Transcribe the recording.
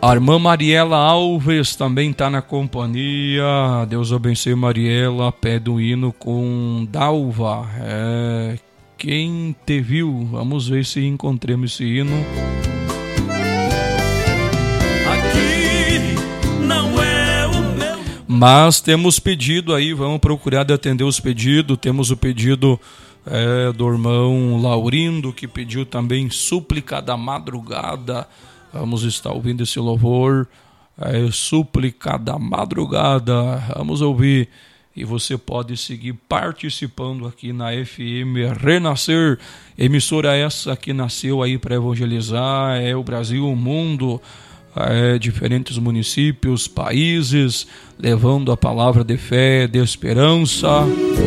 A irmã Mariela Alves também está na companhia. Deus abençoe, Mariela. Pede um hino com Dalva. Quem te viu? Vamos ver se encontramos esse hino. Aqui não é o meu. Mas temos pedido aí, vamos procurar de atender os pedidos. Temos o pedido do irmão Laurindo, que pediu também Súplica da Madrugada. Vamos estar ouvindo esse louvor, Súplica da Madrugada. Vamos ouvir. E você pode seguir participando aqui na FM Renascer, emissora essa que nasceu aí para evangelizar o Brasil, o mundo, diferentes municípios, países, levando a palavra de fé, de esperança.